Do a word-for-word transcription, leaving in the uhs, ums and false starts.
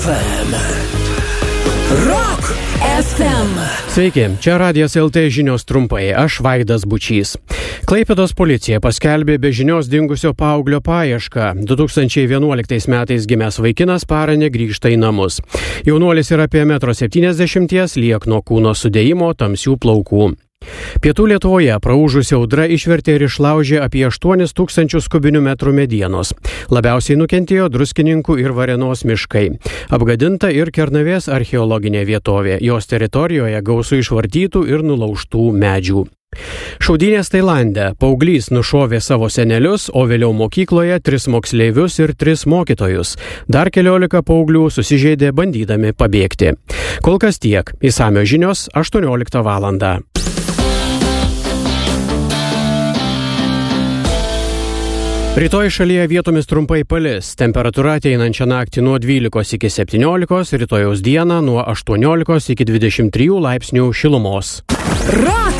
Rock F M. Sveiki, čia Radijas L T žinios trumpai, aš Vaidas Bučys. Klaipėdos policija paskelbė be žinios dingusio paauglio paiešką. du tūkstančiai vienuoliktais metais gimęs vaikinas parą negrįžta į namus. Jaunuolis yra apie metro septyniasdešimties, liekno kūno sudėjimo, tamsių plaukų. Pietų Lietuvoje praūžusi audra išvertė ir išlaužė apie aštuonis tūkstančius kubinių metrų medienos. Labiausiai nukentėjo Druskininkų ir Varėnos miškai. Apgadinta ir Kernavės archeologinė vietovė. Jos teritorijoje gausu išvartytų ir nulaužtų medžių. Šaudynės Tailande. Paauglys nušovė savo senelius, o vėliau mokykloje tris moksleivius ir tris mokytojus. Dar keliolika paauglių susižeidė bandydami pabėgti. Kol kas tiek. Išsamios žinios aštuonioliktą valandą. Rytoj šalyje vietomis trumpai palis. Temperatūra ateinančią naktį nuo dvylikos iki septyniolikos, rytojaus dieną nuo aštuoniolikos iki dvidešimt trijų laipsnių šilumos. Rock